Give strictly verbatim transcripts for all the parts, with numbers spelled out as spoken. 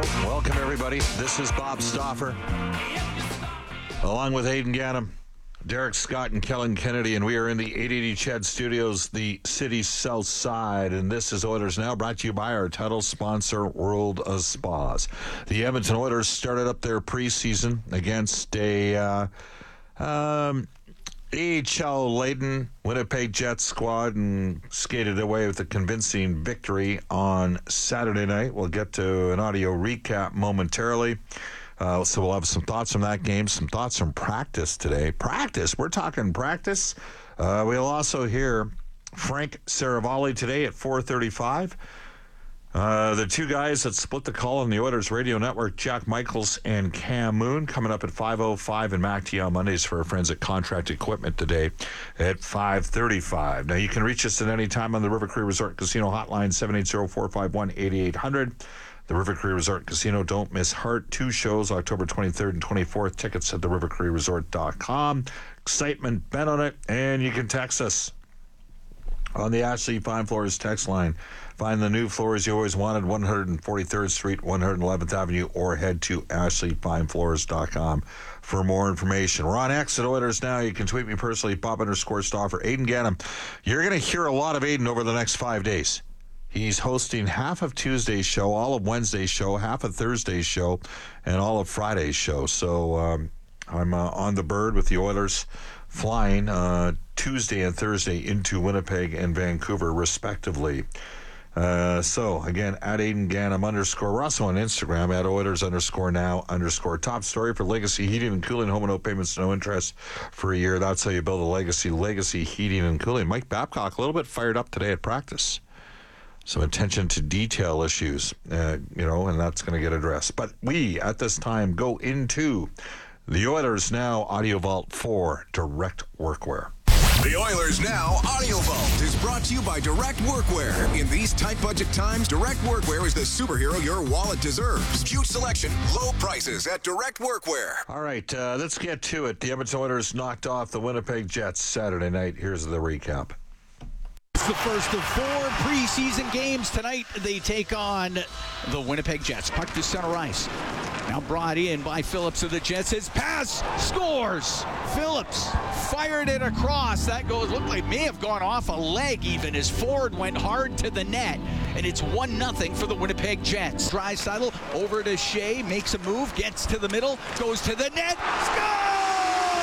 Welcome, everybody. This is Bob Stauffer, along with Aidan Gannam, Derek Scott, and Kellen Kennedy, and we are in the eight eighty C H E D Studios, the city's south side, and this is Oilers Now, brought to you by our title sponsor, World of Spas. The Edmonton Oilers started up their preseason against a uh, um, A H L-laden Winnipeg Jets squad and skated away with a convincing victory on Saturday night. We'll get to an audio recap momentarily. Uh, so we'll have some thoughts from that game, some thoughts from practice today. Practice, we're talking practice. Uh, we'll also hear Frank Saravalli today at four thirty-five. Uh, the two guys that split the call on the Oilers radio network, Jack Michaels and Cam Moon, coming up at five oh five, and Mac T on Mondays for our friends at Contract Equipment today at five thirty-five. Now, you can reach us at any time on the River Cree Resort Casino hotline, seven eight zero, four five one, eight eight hundred. The River Cree Resort Casino, don't miss Heart. Two shows, October twenty-third and twenty-fourth. Tickets at the river cree resort dot com. Excitement bet on it, and you can text us on the Ashley Fine Floors text line. Find the new floors you always wanted, one forty-third Street, one eleventh Avenue, or head to ashley fine floors dot com for more information. We're on X at Oilers Now. You can tweet me personally, Bob underscore Stauffer. Aidan Gannam. You're going to hear a lot of Aidan over the next five days. He's hosting half of Tuesday's show, all of Wednesday's show, half of Thursday's show, and all of Friday's show. So um, I'm uh, on the bird with the Oilers flying uh, Tuesday and Thursday into Winnipeg and Vancouver, respectively. Uh, so, again, at Aidan Gannam underscore. We're also on Instagram at Oilers underscore now underscore. Top story for Legacy Heating and Cooling. Home and no payments, no interest for a year. That's how you build a legacy. Legacy Heating and Cooling. Mike Babcock, a little bit fired up today at practice. Some attention to detail issues, uh, you know, and that's going to get addressed. But we, at this time, go into the Oilers Now Audio Vault for Direct Workwear. The Oilers Now Audio Vault is brought to you by Direct Workwear. In these tight budget times, Direct Workwear is the superhero your wallet deserves. Huge selection, low prices at Direct Workwear. All right, uh, let's get to it. The Edmonton Oilers knocked off the Winnipeg Jets Saturday night. Here's the recap. It's the first of four preseason games. Tonight they take on the Winnipeg Jets. Puck to center ice. Now brought in by Phillips of the Jets. His pass scores. Phillips fired it across. That goes, looked like may have gone off a leg even as Ford went hard to the net. And it's one nothing for the Winnipeg Jets. Draisaitl over to Shea, makes a move, gets to the middle, goes to the net, scores!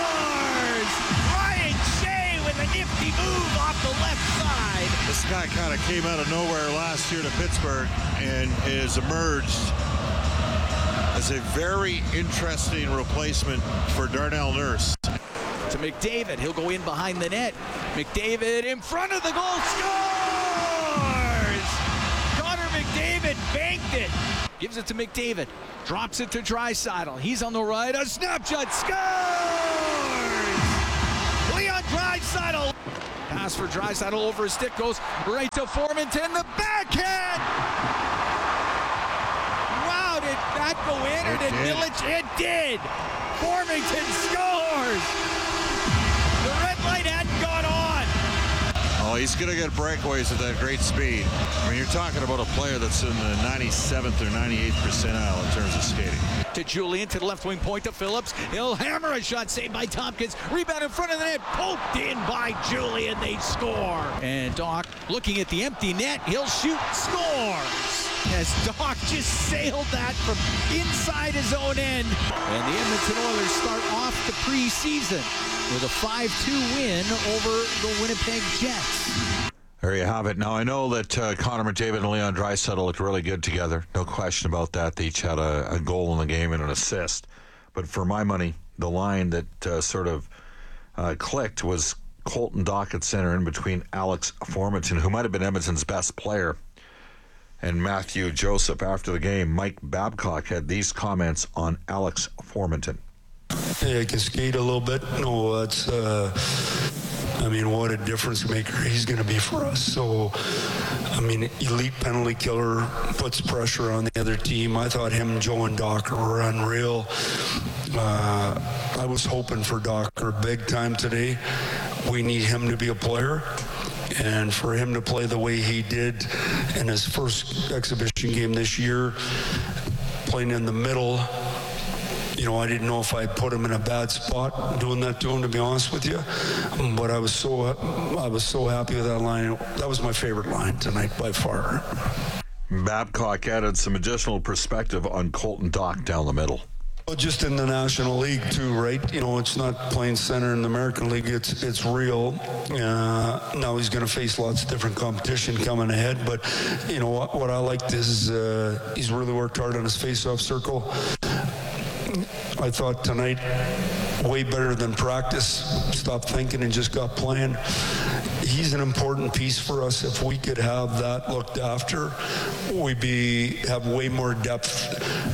Ryan Shea with a nifty move off the left side. This guy kind of came out of nowhere last year to Pittsburgh and has emerged as a very interesting replacement for Darnell Nurse. To McDavid, he'll go in behind the net. McDavid in front of the goal, scores! Connor McDavid banked it. Gives it to McDavid, drops it to Draisaitl. He's on the right, a snapshot, scores! Leon Draisaitl. Pass for Draisaitl over his stick, goes right to Formenton, the backhand! Wow, did that go in or did Illich? It did! Formenton scores! The red light hadn't gone on. Oh, he's going to get breakaways at that great speed. I mean, you're talking about a player that's in the ninety-seventh or ninety-eighth percentile in terms of skating. To Julian, to the left wing point to Phillips. He'll hammer a shot saved by Tompkins. Rebound in front of the net. Poked in by Julian. They score. And Doc looking at the empty net. He'll shoot. Scores. As Doc just sailed that from inside his own end. And the Edmonton Oilers start off the preseason with a five two win over the Winnipeg Jets. There you have it. Now, I know that uh, Connor McDavid and Leon Draisaitl looked really good together. No question about that. They each had a, a goal in the game and an assist. But for my money, the line that uh, sort of uh, clicked was Colton Dach at center in between Alex Formenton, who might have been Edmonton's best player, and Matthew Joseph. After the game, Mike Babcock had these comments on Alex Formenton. Hey, I can skate a little bit. No, that's, uh, I mean, what a difference maker he's going to be for us. So, I mean, elite penalty killer, puts pressure on the other team. I thought him, Joe, and Docker were unreal. Uh, I was hoping for Docker big time today. We need him to be a player. And for him to play the way he did in his first exhibition game this year, playing in the middle. You know, I didn't know if I put him in a bad spot doing that to him, to be honest with you. But I was so I was so happy with that line. That was my favorite line tonight by far. Babcock added some additional perspective on Colton Dach down the middle. Well, just in the National League too, right? You know, it's not playing center in the American League. It's it's real. Uh, now he's going to face lots of different competition coming ahead. But you know what? What I liked is uh, he's really worked hard on his face-off circle. I thought tonight way better than practice. Stopped thinking and just got playing. He's an important piece for us. If we could have that looked after, we'd be have way more depth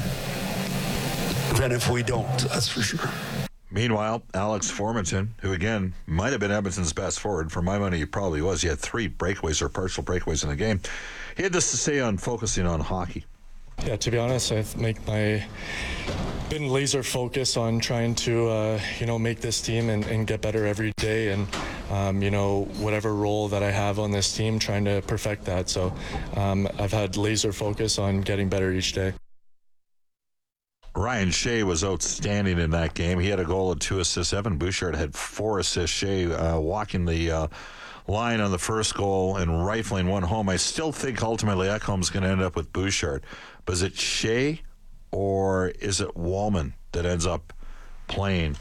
than if we don't. That's for sure. Meanwhile, Alex Formenton, who again might have been Edmonton's best forward, for my money he probably was. He had three breakaways or partial breakaways in the game. He had this to say on focusing on hockey. Yeah, to be honest, I make my been laser focused on trying to uh, you know make this team and, and get better every day, and um, you know whatever role that I have on this team, trying to perfect that. So um, I've had laser focus on getting better each day. Ryan Shea was outstanding in that game. He had a goal and two assists. Evan Bouchard had four assists. Shea uh, walking the uh, line on the first goal and rifling one home. I still think ultimately Ekholm's going to end up with Bouchard. But is it Shea or is it Wallman that ends up playing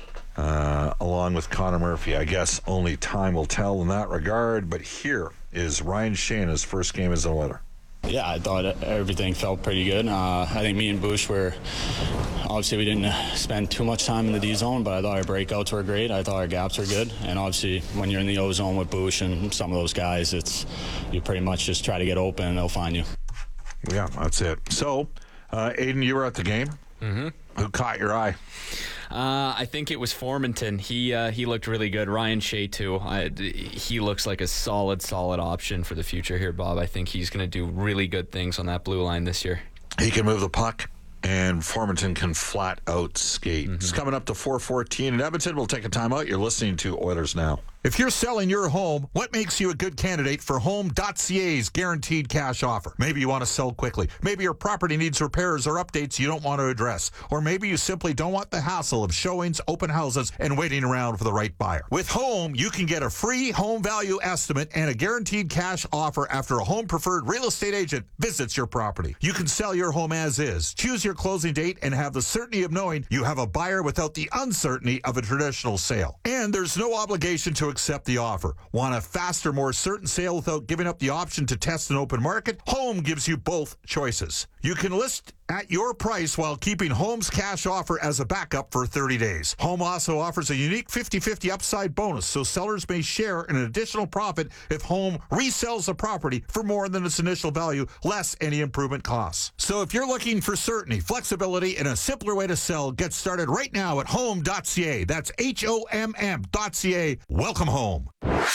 uh, along with Connor Murphy? I guess only time will tell in that regard. But here is Ryan Shea in his first game as an Oiler. Yeah, I thought everything felt pretty good. Uh, I think me and Bush were, obviously we didn't spend too much time in the D zone, but I thought our breakouts were great. I thought our gaps were good. And obviously when you're in the O zone with Bush and some of those guys, it's you pretty much just try to get open and they'll find you. Yeah, that's it. So, uh, Aiden, you were at the game. Mm-hmm. Who caught your eye? Uh, I think it was Formenton. He uh, he looked really good. Ryan Shea, too. I, he looks like a solid, solid option for the future here, Bob. I think he's going to do really good things on that blue line this year. He can move the puck, and Formenton can flat out skate. Mm-hmm. It's coming up to four fourteen in Edmonton. We'll take a timeout. You're listening to Oilers Now. If you're selling your home, what makes you a good candidate for home dot c a's guaranteed cash offer? Maybe you want to sell quickly. Maybe your property needs repairs or updates you don't want to address. Or maybe you simply don't want the hassle of showings, open houses, and waiting around for the right buyer. With Home, you can get a free home value estimate and a guaranteed cash offer after a home preferred real estate agent visits your property. You can sell your home as is, choose your closing date, and have the certainty of knowing you have a buyer without the uncertainty of a traditional sale. And there's no obligation to accept the offer. Want a faster, more certain sale without giving up the option to test an open market? Home gives you both choices. You can list at your price while keeping Home's cash offer as a backup for thirty days. Home also offers a unique fifty-fifty upside bonus, so sellers may share an additional profit if Home resells the property for more than its initial value, less any improvement costs. So if you're looking for certainty, flexibility, and a simpler way to sell, get started right now at home dot c a. That's H O M M dot C A. Welcome home.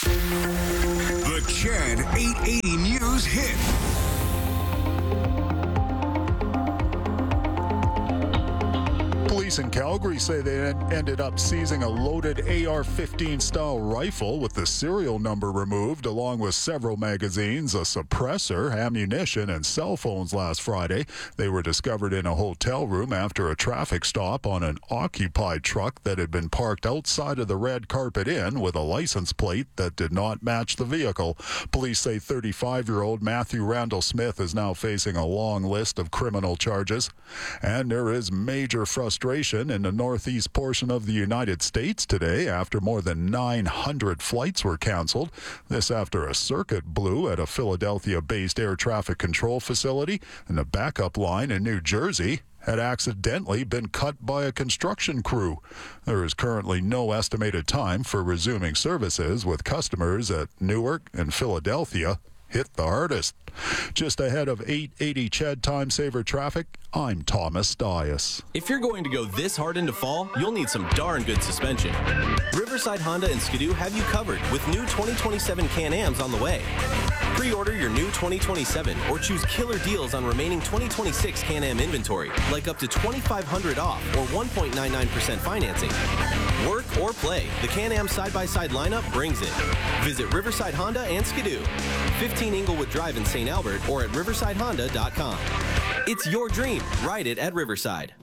The Ched eight eighty News Hit. Police in Calgary say they ended up seizing a loaded A R fifteen style rifle with the serial number removed, along with several magazines, a suppressor, ammunition, and cell phones last Friday. They were discovered in a hotel room after a traffic stop on an occupied truck that had been parked outside of the Red Carpet Inn with a license plate that did not match the vehicle. Police say thirty-five-year-old Matthew Randall Smith is now facing a long list of criminal charges. And there is major frustration in the northeast portion of the United States today after more than nine hundred flights were canceled. This after a circuit blew at a Philadelphia-based air traffic control facility, and the backup line in New Jersey had accidentally been cut by a construction crew. There is currently no estimated time for resuming services, with customers at Newark and Philadelphia hit the hardest. Just ahead of eight eighty Ched Time Saver traffic, I'm Thomas Dias. If you're going to go this hard into fall, you'll need some darn good suspension. Riverside Honda and Skidoo have you covered with new twenty twenty-seven Can-Ams on the way. Pre-order your new twenty twenty-seven or choose killer deals on remaining twenty twenty-six Can-Am inventory, like up to twenty-five hundred dollars off or one point nine nine percent financing. Work or play, the Can-Am side-by-side lineup brings it. Visit Riverside Honda and Skidoo, fifteen Inglewood Drive in Saint Albert, or at riverside honda dot com. It's your dream. Ride it at Riverside.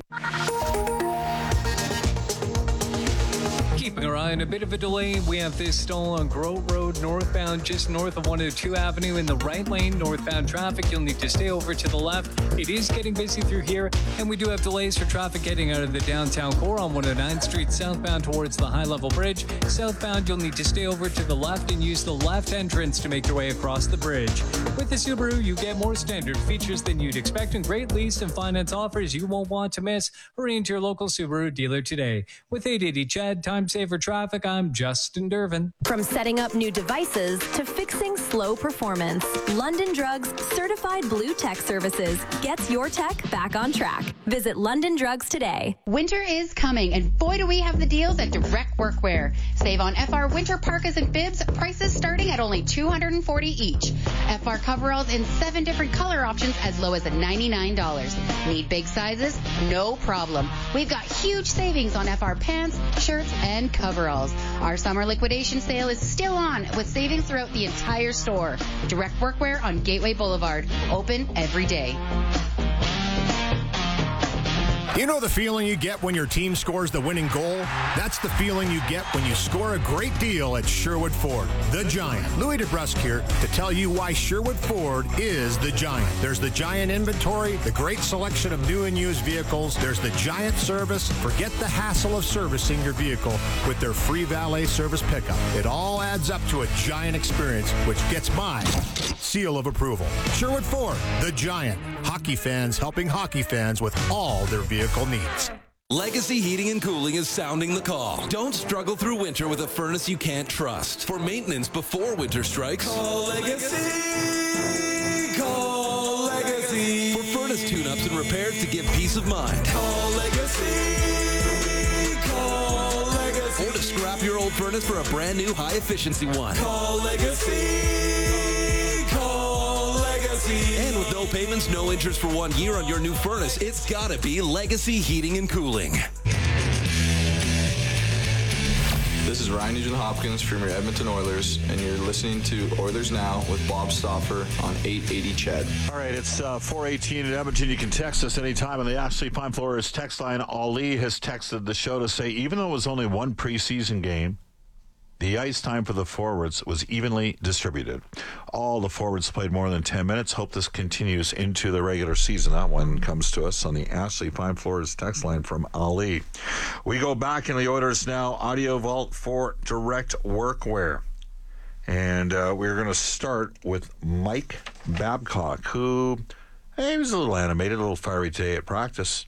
Keeping our eye on a bit of a delay, we have this stall on Grote Road northbound, just north of one oh two Avenue in the right lane. Northbound traffic, you'll need to stay over to the left. It is getting busy through here, and we do have delays for traffic getting out of the downtown core on one oh ninth Street southbound towards the high-level bridge. Southbound, you'll need to stay over to the left and use the left entrance to make your way across the bridge. With the Subaru, you get more standard features than you'd expect and great lease and finance offers you won't want to miss. Hurry into your local Subaru dealer today. With eight eighty C H E D, Time Saver Traffic, I'm Justin Dervin. From setting up new devices to fixing slow performance, London Drugs Certified Blue Tech Services gets your tech back on track. Visit London Drugs today. Winter is coming, and boy do we have the deals at Direct Workwear. Save on F R winter parkas and bibs, prices starting at only two hundred forty dollars each. F R coveralls in seven different color options as low as ninety-nine dollars. Need big sizes? No problem. We've got huge savings on F R pants, shirts, and coveralls. Our summer liquidation sale is still on with savings throughout the entire store. Direct Workwear on Gateway Boulevard. Open every day. You know the feeling you get when your team scores the winning goal? That's the feeling you get when you score a great deal at Sherwood Ford, the Giant. Louis DeBrusque here to tell you why Sherwood Ford is the Giant. There's the Giant inventory, the great selection of new and used vehicles. There's the Giant service. Forget the hassle of servicing your vehicle with their free valet service pickup. It all adds up to a Giant experience, which gets my seal of approval. Sherwood Ford, the Giant. Hockey fans helping hockey fans with all their vehicle needs. Legacy Heating and Cooling is sounding the call. Don't struggle through winter with a furnace you can't trust. For maintenance before winter strikes, call Legacy. Call Legacy. For furnace tune-ups and repairs to give peace of mind, call Legacy. Call Legacy. Or to scrap your old furnace for a brand new high-efficiency one, call Legacy. Call Legacy. And with no payments, no interest for one year on your new furnace, it's gotta be Legacy Heating and Cooling. This is Ryan Nugent-Hopkins from your Edmonton Oilers, and you're listening to Oilers Now with Bob Stauffer on eight eighty C H E D. All right, it's uh, four eighteen in Edmonton. You can text us anytime on the Ashley Pine Floors text line. Ali has texted the show to say, even though it was only one preseason game, the ice time for the forwards was evenly distributed. All the forwards played more than ten minutes. Hope this continues into the regular season. That one comes to us on the Ashley Pine Floors text line from Ali. We go back in the Oilers Now audio vault for Direct Workwear. And uh, we're going to start with Mike Babcock, who hey, he was a little animated, a little fiery today at practice.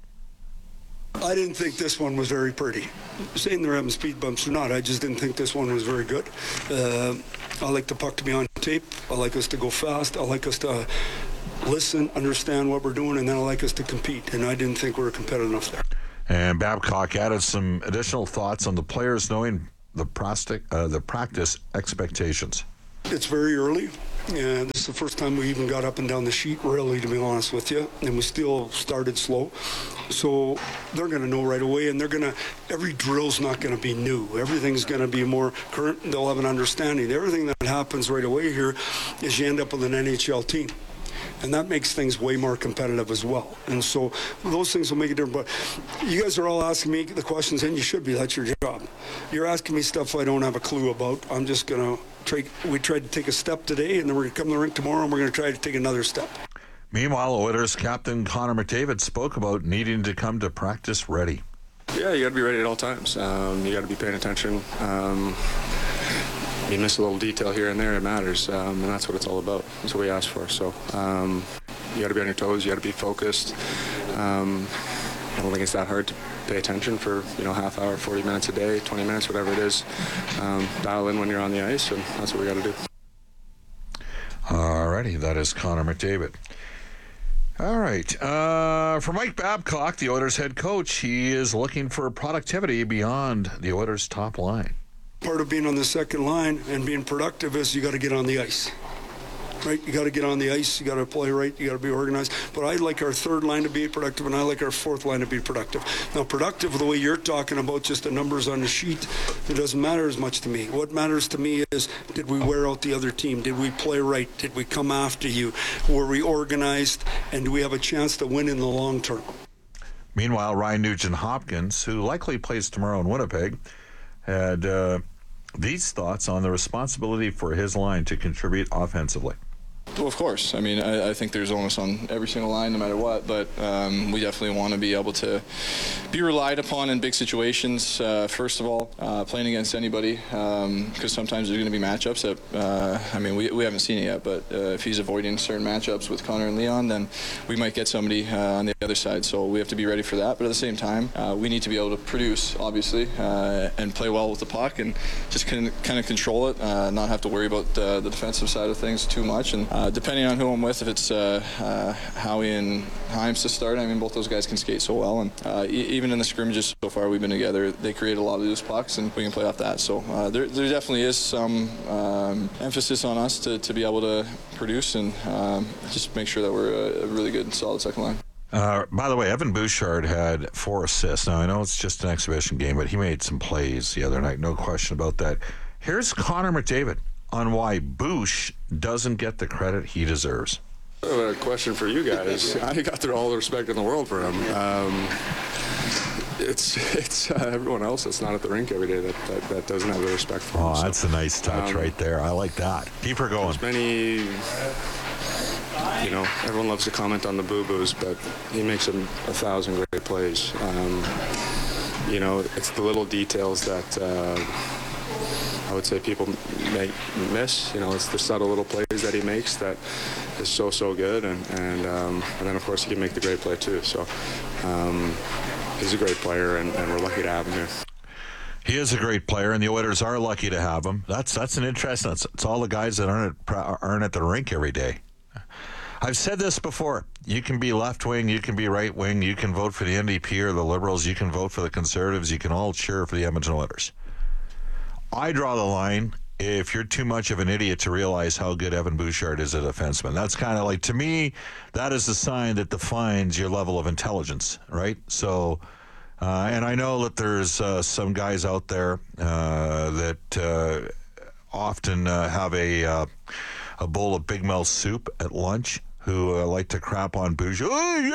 I didn't think this one was very pretty. Saying they're having speed bumps or not, I just didn't think this one was very good. Uh, I like the puck to be on tape. I like us to go fast. I like us to listen, understand what we're doing, and then I like us to compete. And I didn't think we were competitive enough there. And Babcock added some additional thoughts on the players knowing the, prostic, uh, the practice expectations. It's very early. And this is the first time we even got up and down the sheet, really, to be honest with you. And we still started slow. So they're going to know right away, and they're going to, every drill's not going to be new. Everything's going to be more current, and they'll have an understanding. Everything that happens right away here is you end up with an N H L team. And that makes things way more competitive as well. And so those things will make it different. But you guys are all asking me the questions, and you should be. That's your job. You're asking me stuff I don't have a clue about. I'm just going to try. We tried to take a step today, and then we're going to come to the rink tomorrow, and we're going to try to take another step. Meanwhile, Oilers captain Connor McDavid spoke about needing to come to practice ready. Yeah, you got to be ready at all times. Um, you got to be paying attention. Um, you miss a little detail here and there, it matters, um, and that's what it's all about. That's what we ask for. So um, you got to be on your toes. You got to be focused. Um, I don't think it's that hard to pay attention for you know half hour, forty minutes a day, twenty minutes, whatever it is. Um, dial in when you're on the ice, and that's what we got to do. All righty, that is Connor McDavid. All right. Uh, for Mike Babcock, the Oilers head coach, he is looking for productivity beyond the Oilers' top line. Part of being on the second line and being productive is you got to get on the ice. right? You got to get on the ice, you got to play right, you got to be organized. But I like our third line to be productive, and I like our fourth line to be productive. Now, productive, the way you're talking about just the numbers on the sheet, it doesn't matter as much to me. What matters to me is, did we wear out the other team? Did we play right? Did we come after you? Were we organized? And do we have a chance to win in the long term? Meanwhile, Ryan Nugent-Hopkins, who likely plays tomorrow in Winnipeg, had uh, these thoughts on the responsibility for his line to contribute offensively. Well, of course. I mean, I, I think there's onus on every single line, no matter what. But um, we definitely want to be able to be relied upon in big situations. Uh, first of all, uh, playing against anybody, because um, sometimes there's going to be matchups that, uh, I mean, we, we haven't seen it yet. But uh, if he's avoiding certain matchups with Connor and Leon, then we might get somebody uh, on the other side. So we have to be ready for that. But at the same time, uh, we need to be able to produce, obviously, uh, and play well with the puck and just kind of, kind of control it, uh, not have to worry about uh, the defensive side of things too much. And uh, depending on who I'm with, if it's uh, uh, Howie and Himes to start, I mean, both those guys can skate so well. And uh, e- even in the scrimmages so far we've been together, they create a lot of loose pucks, and we can play off that. So uh, there, there definitely is some um, emphasis on us to, to be able to produce and um, just make sure that we're a, a really good and solid second line. Uh, by the way, Evan Bouchard had four assists. Now, I know it's just an exhibition game, but he made some plays the other night, no question about that. Here's Connor McDavid on why Bouch doesn't get the credit he deserves. I have a question for you guys. I got through all the respect in the world for him. Um, it's it's uh, everyone else that's not at the rink every day that, that, that doesn't have the respect for him. Oh, so, that's a nice touch um, right there. I like that. Keep her going. There's many, you know, everyone loves to comment on the boo-boos, but he makes a, a thousand great plays. Um, you know, it's the little details that uh, I would say people may miss. You know, it's the subtle little plays that he makes that is so, so good. And and, um, and then, of course, he can make the great play, too. So um, he's a great player, and, and we're lucky to have him here. He is a great player, and the Oilers are lucky to have him. That's that's an interesting. It's, it's all the guys that aren't at, aren't at the rink every day. I've said this before. You can be left wing, you can be right wing, you can vote for the N D P or the Liberals, you can vote for the Conservatives, you can all cheer for the Edmonton Oilers. I draw the line if you're too much of an idiot to realize how good Evan Bouchard is a defenseman. That's kind of like, to me, that is the sign that defines your level of intelligence, right? So, uh, and I know that there's uh, some guys out there uh, that uh, often uh, have a uh, a bowl of Big Mouth soup at lunch who uh, like to crap on Bouchard.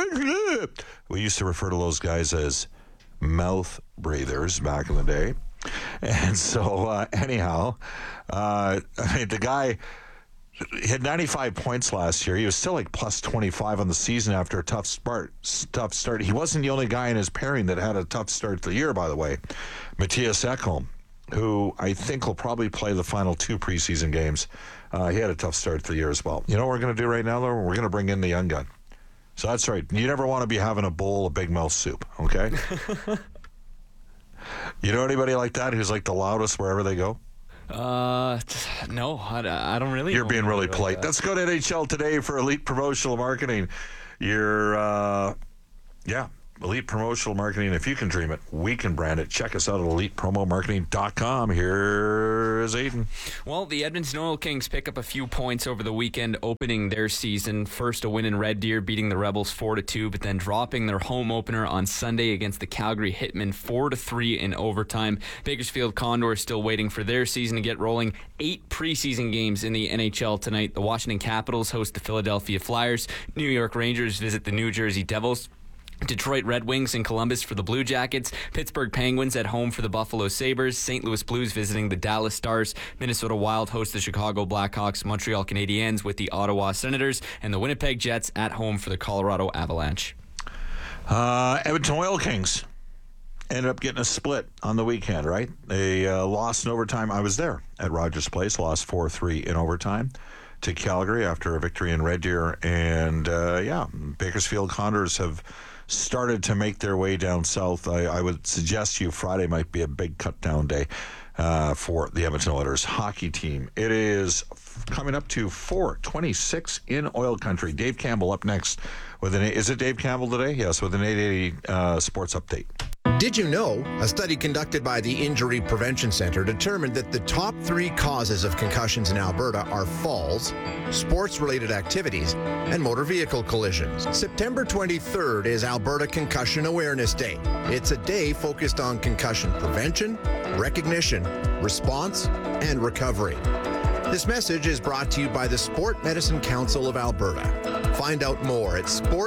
We used to refer to those guys as mouth breathers back in the day. And so, uh, anyhow, uh, I mean, the guy hit ninety-five points last year. He was still like plus twenty-five on the season after a tough start. Tough start. He wasn't the only guy in his pairing that had a tough start to the year, by the way. Matthias Ekholm, who I think will probably play the final two preseason games, uh, he had a tough start to the year as well. You know what we're going to do right now, though? We're going to bring in the young gun. So that's right. You never want to be having a bowl of Big Mouth soup, okay? You know anybody like that who's like the loudest wherever they go? Uh, no, I, I don't really. You're know being really like polite. that. Let's go to N H L Today for Elite Promotional Marketing. You're, uh, yeah, Elite Promotional Marketing. If you can dream it, we can brand it. Check us out at elite promo marketing dot com. Here's Aiden. Well, the Edmonton Oil Kings pick up a few points over the weekend, opening their season. First, a win in Red Deer, beating the Rebels four to two, but then dropping their home opener on Sunday against the Calgary Hitmen four to three in overtime. Bakersfield Condors still waiting for their season to get rolling. Eight preseason games in the N H L tonight. The Washington Capitals host the Philadelphia Flyers. New York Rangers visit the New Jersey Devils. Detroit Red Wings in Columbus for the Blue Jackets. Pittsburgh Penguins at home for the Buffalo Sabres. Saint Louis Blues visiting the Dallas Stars. Minnesota Wild host the Chicago Blackhawks. Montreal Canadiens with the Ottawa Senators. And the Winnipeg Jets at home for the Colorado Avalanche. Uh, Edmonton Oil Kings ended up getting a split on the weekend, right? They uh, lost in overtime. I was there at Rogers Place. Lost four three in overtime to Calgary after a victory in Red Deer. And, uh, yeah, Bakersfield Condors have started to make their way down south. I, I would suggest to you Friday might be a big cut-down day uh, for the Edmonton Oilers hockey team. It is f- coming up to four twenty-six in Oil Country. Dave Campbell up next with an... Is it Dave Campbell today? Yes, with an eight eighty uh, Sports Update. Did you know a study conducted by the Injury Prevention Center determined that the top three causes of concussions in Alberta are falls, sports-related activities, and motor vehicle collisions? September twenty-third is Alberta Concussion Awareness Day. It's a day focused on concussion prevention, recognition, response, and recovery. This message is brought to you by the Sport Medicine Council of Alberta. Find out more at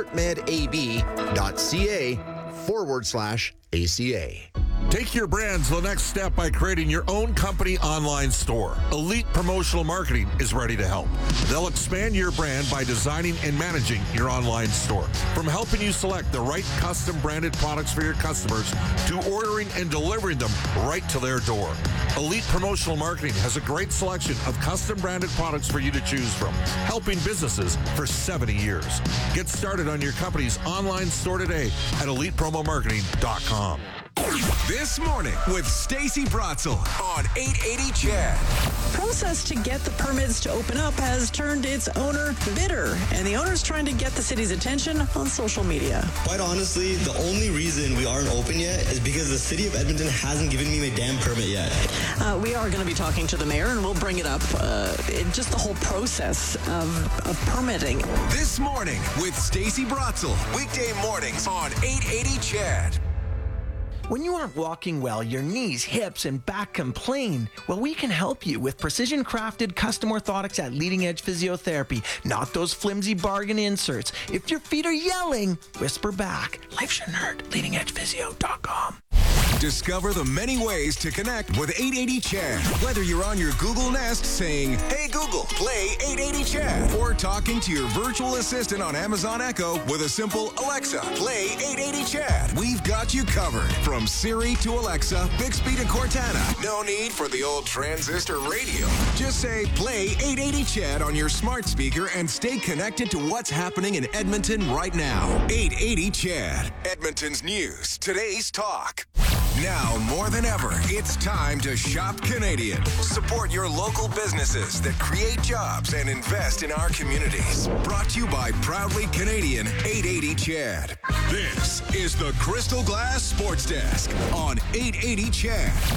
sportmedab.ca forward slash ACA. Take your brand to the next step by creating your own company online store. Elite Promotional Marketing is ready to help. They'll expand your brand by designing and managing your online store. From helping you select the right custom branded products for your customers to ordering and delivering them right to their door. Elite Promotional Marketing has a great selection of custom branded products for you to choose from, helping businesses for seventy years. Get started on your company's online store today at elite promo marketing dot com. This morning with Stacey Bratzel on eight eighty C H E D. Process to get the permits to open up has turned its owner bitter, and the owner's trying to get the city's attention on social media. Quite honestly, the only reason we aren't open yet is because the city of Edmonton hasn't given me my damn permit yet. Uh, we are going to be talking to the mayor, and we'll bring it up, uh, it, just the whole process of, of permitting. This morning with Stacey Bratzel, weekday mornings on eight eighty C H E D. When you aren't walking well, your knees, hips, and back complain. Well, we can help you with precision-crafted custom orthotics at Leading Edge Physiotherapy, not those flimsy bargain inserts. If your feet are yelling, whisper back. Life's your nerd. leading edge physio dot com. Discover the many ways to connect with eight eighty C H E D. Whether you're on your Google Nest saying, "Hey Google, play eight eighty C H E D," or talking to your virtual assistant on Amazon Echo with a simple "Alexa, play eight eighty C H E D," we've got you covered. From Siri to Alexa, Bixby to Cortana. No need for the old transistor radio. Just say, "Play eight eighty C H E D" on your smart speaker and stay connected to what's happening in Edmonton right now. eight eighty C H E D, Edmonton's news, today's talk. Now more than ever, it's time to shop Canadian. Support your local businesses that create jobs and invest in our communities. Brought to you by Proudly Canadian eight eighty C H E D. This is the Crystal Glass Sports Desk on eight eighty C H E D.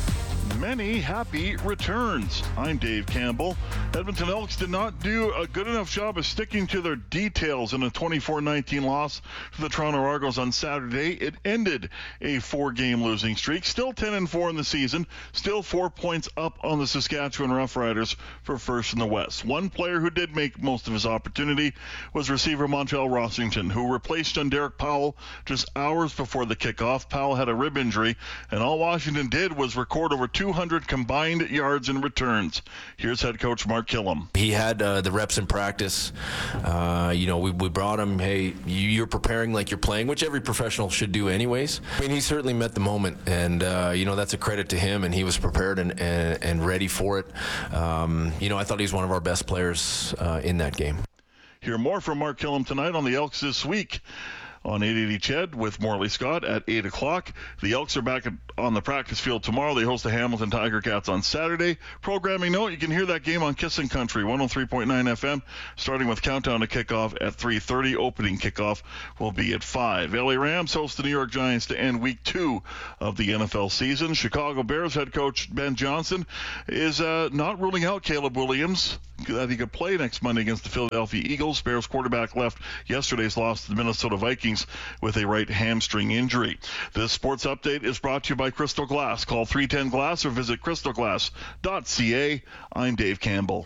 Many happy returns. I'm Dave Campbell. Edmonton Elks did not do a good enough job of sticking to their details in a twenty-four nineteen loss to the Toronto Argos on Saturday. It ended a four-game losing streak. Still ten and four in the season. Still four points up on the Saskatchewan Roughriders for first in the West. One player who did make most of his opportunity was receiver Montel Rossington, who replaced John Derek Powell just hours before the kickoff. Powell had a rib injury, and all Washington did was record over two hundred combined yards and returns. Here's head coach Mark Killam. He had uh, the reps in practice. Uh, you know, we, we brought him, hey, you're preparing like you're playing, which every professional should do anyways. I mean, he certainly met the moment, and, uh, you know, that's a credit to him, and he was prepared and, and, and ready for it. Um, you know, I thought he was one of our best players uh, in that game. Hear more from Mark Killam tonight on the Elks This Week on eight eighty C H E D with Morley Scott at eight o'clock. The Elks are back at, on the practice field tomorrow. They host the Hamilton Tiger Cats on Saturday. Programming note, you can hear that game on Kissin' Country, one oh three point nine F M, starting with countdown to kickoff at three thirty. Opening kickoff will be at five. L A Rams host the New York Giants to end week two of the N F L season. Chicago Bears head coach Ben Johnson is uh, not ruling out Caleb Williams that he could play next Monday against the Philadelphia Eagles. Bears quarterback left yesterday's loss to the Minnesota Vikings with a right hamstring injury. This sports update is brought to you by Crystal Glass. Call three ten glass or visit crystal glass dot c a. I'm Dave Campbell.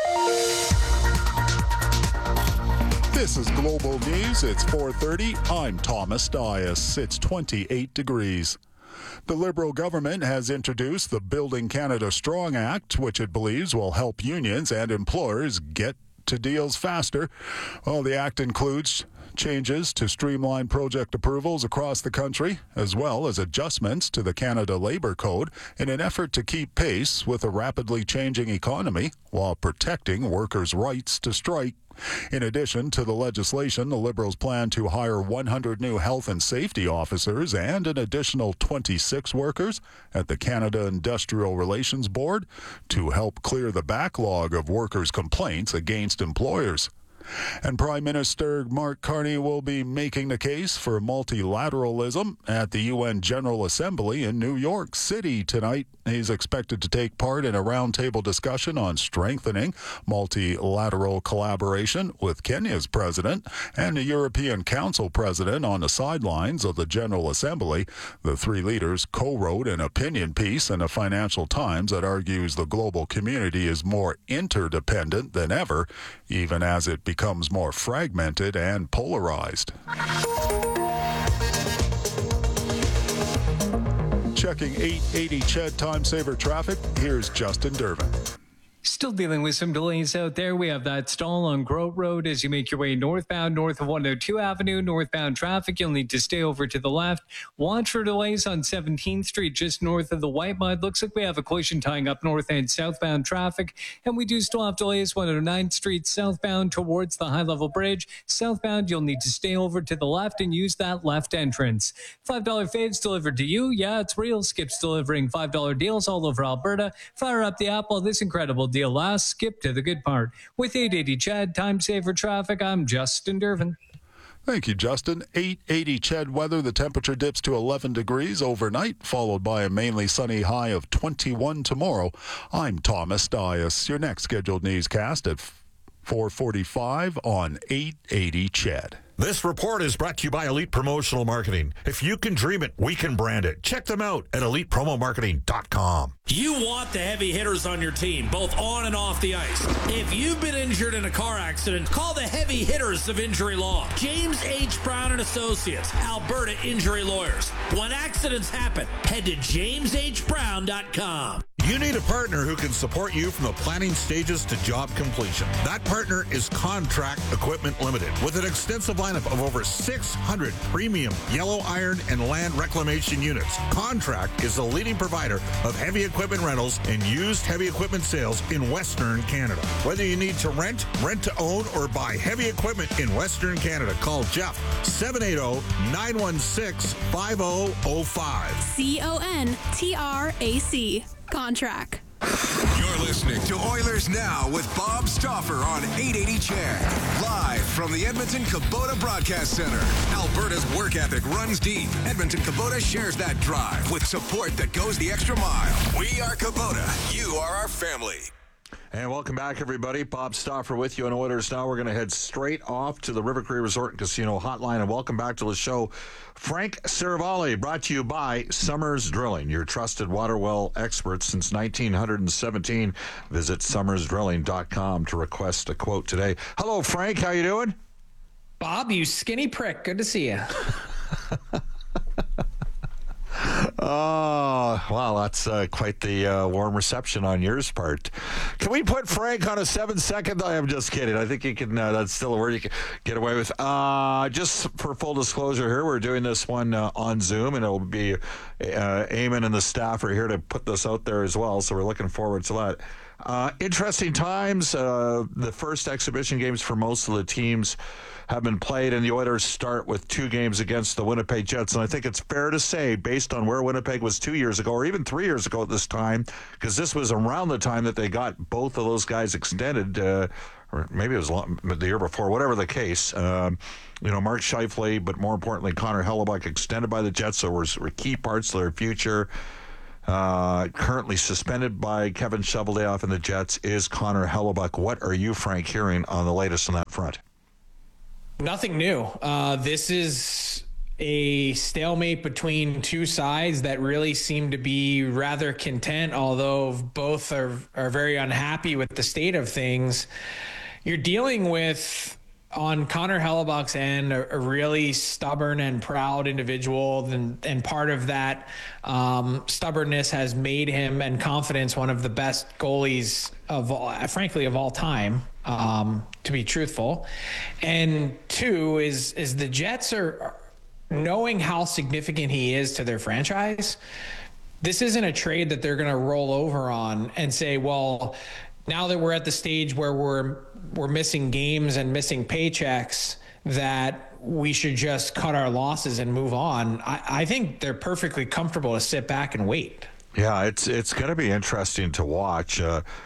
This is Global News. It's four thirty. I'm Thomas Dias. It's twenty-eight degrees. The Liberal government has introduced the Building Canada Strong Act, which it believes will help unions and employers get to deals faster. Well, the act includes changes to streamline project approvals across the country, as well as adjustments to the Canada Labour Code in an effort to keep pace with a rapidly changing economy while protecting workers' rights to strike. In addition to the legislation, the Liberals plan to hire one hundred new health and safety officers and an additional twenty-six workers at the Canada Industrial Relations Board to help clear the backlog of workers' complaints against employers. And Prime Minister Mark Carney will be making the case for multilateralism at the U N General Assembly in New York City tonight. He's expected to take part in a roundtable discussion on strengthening multilateral collaboration with Kenya's president and the European Council president on the sidelines of the General Assembly. The three leaders co-wrote an opinion piece in the Financial Times that argues the global community is more interdependent than ever, even as it becomes more fragmented and polarized. Checking eight eighty C H E D time saver traffic, here's Justin Durbin. Still dealing with some delays out there. We have that stall on Grove Road as you make your way northbound, north of one oh two Avenue. Northbound traffic, you'll need to stay over to the left. Watch for delays on seventeenth Street, just north of the White Mud. Looks like we have a collision tying up north and southbound traffic. And we do still have delays one oh ninth Street southbound towards the high-level bridge. Southbound, you'll need to stay over to the left and use that left entrance. five dollar faves delivered to you. Yeah, it's real. Skip's delivering five dollar deals all over Alberta. Fire up the app while this incredible deal last. Skip to the good part. With eight eighty C H E D time saver traffic, I'm Justin Durbin. Thank you, Justin. eight eighty C H E D weather. The temperature dips to eleven degrees overnight, followed by a mainly sunny high of twenty-one tomorrow. I'm Thomas Dias. Your next scheduled newscast at four forty-five on eight eighty C H E D. This report is brought to you by Elite Promotional Marketing. If you can dream it, we can brand it. Check them out at elite promo marketing dot com. You want the heavy hitters on your team, both on and off the ice. If you've been injured in a car accident, call the heavy hitters of Injury Law. James H. Brown and Associates, Alberta Injury Lawyers. When accidents happen, head to james h brown dot com. You need a partner who can support you from the planning stages to job completion. That partner is Contract Equipment Limited, with an extensive lineup of over six hundred premium yellow iron and land reclamation units. Contract is the leading provider of heavy equipment rentals and used heavy equipment sales in Western Canada. Whether you need to rent, rent to own, or buy heavy equipment in Western Canada, call Jeff seven eight zero, nine one six, five zero zero five. C O N T R A C. Contract. You're listening to Oilers Now with Bob Stauffer on eight eighty C H E D. Live from the Edmonton Kubota Broadcast Center. Alberta's work ethic runs deep. Edmonton Kubota shares that drive with support that goes the extra mile. We are Kubota. You are our family. And welcome back, everybody. Bob Stauffer with you on Oilers Now. We're going to head straight off to the River Cree Resort and Casino Hotline. And welcome back to the show, Frank Seravalli, brought to you by Summers Drilling, your trusted water well expert since nineteen seventeen. Visit summers drilling dot com to request a quote today. Hello, Frank. How you doing? Bob, you skinny prick. Good to see you. Oh, wow, that's uh, quite the uh, warm reception on yours part. Can we put Frank on a seven-second? I'm just kidding. I think you can, uh, that's still a word you can get away with. Uh, just for full disclosure here, we're doing this one uh, on Zoom, and it'll be uh, Eamon and the staff are here to put this out there as well, so we're looking forward to that. Uh, interesting times. Uh, the first exhibition games for most of the teams have been played, and the Oilers start with two games against the Winnipeg Jets. And I think it's fair to say, based on where Winnipeg was two years ago, or even three years ago at this time, because this was around the time that they got both of those guys extended, uh, or maybe it was long, the year before, whatever the case. Um, you know, Mark Scheifele, but more importantly, Connor Hellebuyck extended by the Jets, so were, were key parts of their future. Uh, currently suspended by Kevin Cheveldayoff and the Jets is Connor Hellebuyck. What are you, Frank, hearing on the latest on that front? Nothing new. Uh, this is a stalemate between two sides that really seem to be rather content, although both are, are very unhappy with the state of things. You're dealing with, on Connor Hellebuyck's end, a, a really stubborn and proud individual, and, and part of that um, stubbornness has made him, and confidence, one of the best goalies of all, frankly, of all time. Um, to be truthful. And two is, is the Jets are, knowing how significant he is to their franchise. This isn't a trade that they're going to roll over on and say, well, now that we're at the stage where we're, we're missing games and missing paychecks, that we should just cut our losses and move on. I, I think they're perfectly comfortable to sit back and wait. Yeah, it's, it's going to be interesting to watch. Uh,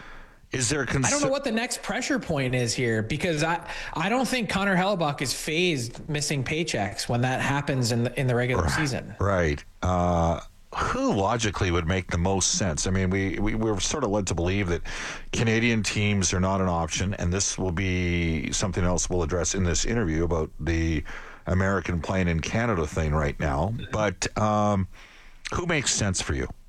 Is there cons- I don't know what the next pressure point is here, because I, I don't think Connor Hellebuyck is phased missing paychecks when that happens in the, in the regular right, season. Right. Uh, who logically would make the most sense? I mean, we, we, we're sort of led to believe that Canadian teams are not an option, and this will be something else we'll address in this interview about the American playing in Canada thing right now. But um, who makes sense for you?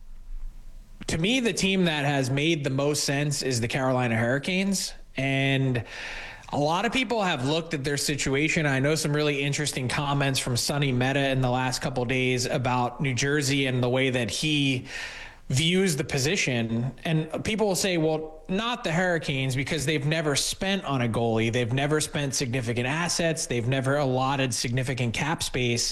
To me, the team that has made the most sense is the Carolina Hurricanes. And a lot of people have looked at their situation. I know some really interesting comments from Sonny Mehta in the last couple of days about New Jersey and the way that he views the position. And people will say, well, not the Hurricanes, because they've never spent on a goalie. They've never spent significant assets. They've never allotted significant cap space.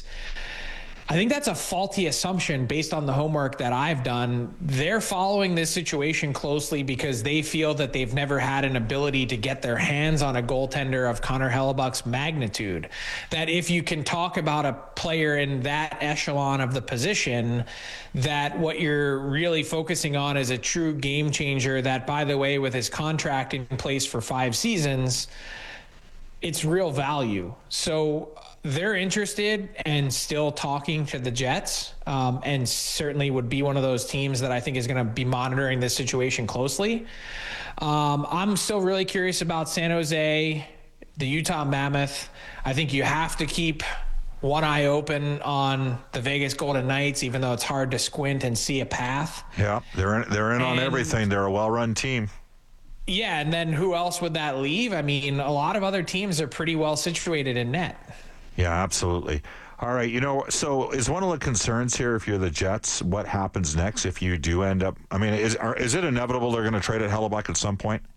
I think that's a faulty assumption based on the homework that I've done. They're following this situation closely because they feel that they've never had an ability to get their hands on a goaltender of Connor Hellebuyck's magnitude. That if you can talk about a player in that echelon of the position, that what you're really focusing on is a true game changer that, by the way, with his contract in place for five seasons, it's real value. So they're interested and still talking to the Jets, um, and certainly would be one of those teams that I think is going to be monitoring this situation closely. Um, I'm still really curious about San Jose, the Utah Mammoth. I think you have to keep one eye open on the Vegas Golden Knights, even though it's hard to squint and see a path. Yeah, they're in, they're in on everything. They're a well-run team. Yeah, and then who else would that leave? I mean, a lot of other teams are pretty well situated in net. Yeah, absolutely. All right, you know, so is one of the concerns here, if you're the Jets, what happens next if you do end up, I mean, is are, is it inevitable they're going to trade at Hellebuyck at some point?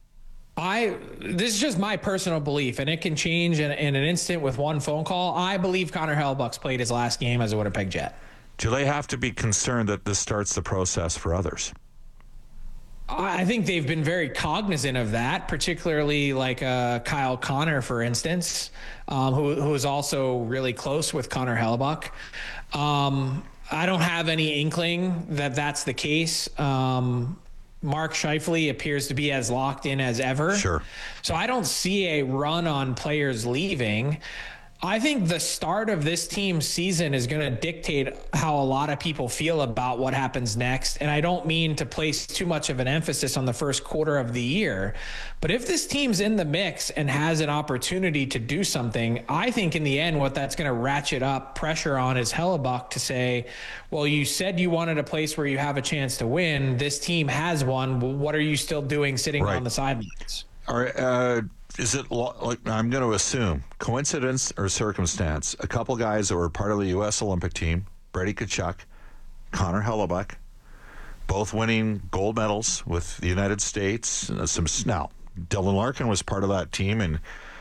I this is just my personal belief, and it can change in, in an instant with one phone call. I believe Connor Hellebuyck's played his last game as a Winnipeg Jet. Do they have to be concerned that this starts the process for others? I think they've been very cognizant of that, particularly like uh, Kyle Connor, for instance, um, who, who is also really close with Connor Hellebuyck. Um, I don't have any inkling that that's the case. Um, Mark Scheifele appears to be as locked in as ever. Sure. So I don't see a run on players leaving. I think the start of this team's season is going to dictate how a lot of people feel about what happens next. And I don't mean to place too much of an emphasis on the first quarter of the year, but if this team's in the mix and has an opportunity to do something, I think in the end, what that's going to ratchet up pressure on is Hellebuyck to say, well, you said you wanted a place where you have a chance to win. This team has one. What are you still doing sitting right. on the sidelines? All right. Uh, Is it, like, I'm going to assume, coincidence or circumstance, a couple guys that were part of the U S Olympic team, Brady Tkachuk, Connor Hellebuyck, both winning gold medals with the United States. Uh, some now, Dylan Larkin was part of that team, and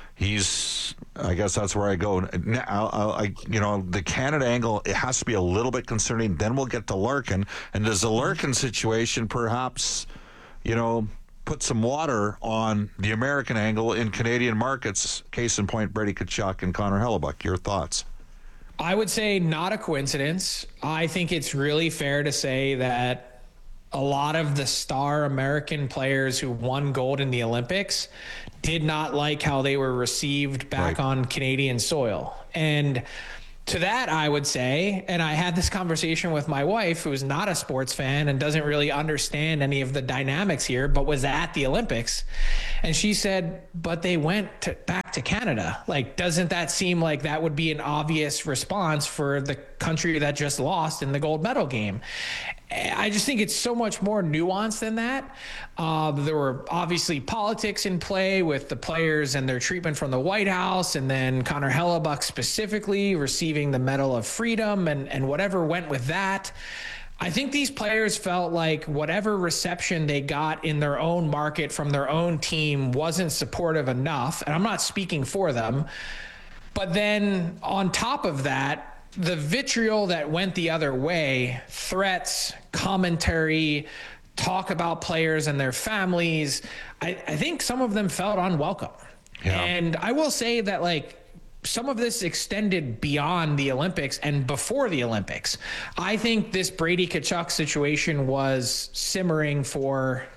he's, I guess that's where I go. Now, I, you know, the Canada angle, it has to be a little bit concerning. Then we'll get to Larkin. And does the Larkin situation perhaps, you know, put some water on the American angle in Canadian markets? Case in point, Brady Tkachuk and Connor Hellebuyck. Your thoughts? I would say not a coincidence. I think it's really fair to say that a lot of the star American players who won gold in the Olympics did not like how they were received back right. on Canadian soil. And to that, I would say, and I had this conversation with my wife, who's not a sports fan and doesn't really understand any of the dynamics here, but was at the Olympics. And she said, but they went to, back to Canada. Like, doesn't that seem like that would be an obvious response for the country that just lost in the gold medal game? I just think it's so much more nuanced than that. Uh, there were obviously politics in play with the players and their treatment from the White House, and then Connor Hellebuyck specifically receiving the Medal of Freedom and, and whatever went with that. I think these players felt like whatever reception they got in their own market from their own team wasn't supportive enough. And I'm not speaking for them. But then on top of that, the vitriol that went the other way, threats, commentary, talk about players and their families, I, I think some of them felt unwelcome. Yeah. And I will say that, like, some of this extended beyond the Olympics and before the Olympics. I think this Brady Tkachuk situation was simmering for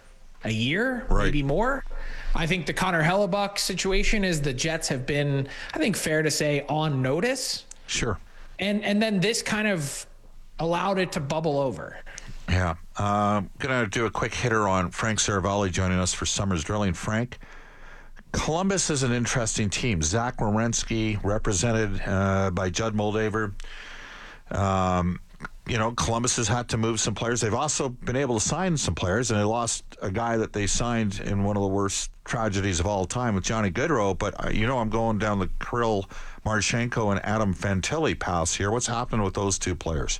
a year, right. maybe more. I think the Connor Hellebuck situation is the Jets have been, I think, fair to say, on notice. Sure. And and then this kind of allowed it to bubble over. Yeah. Uh, I'm going to do a quick hitter on Frank Saravalli joining us for Summers Drilling. Frank, Columbus is an interesting team. Zach Werenski, represented uh, by Judd Moldaver. Um, you know, Columbus has had to move some players. They've also been able to sign some players, and they lost a guy that they signed in one of the worst tragedies of all time with Johnny Gaudreau. But, uh, you know, I'm going down the Kirill Marchenko and Adam Fantilli paths here. What's happening with those two players?